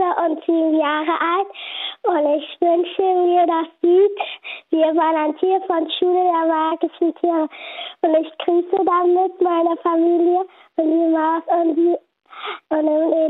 und 7 Jahre alt und ich wünsche mir das Lied Wir waren ein Tier von Schule der magischen Tiere und ich grüße damit meine Familie und die Maus und die und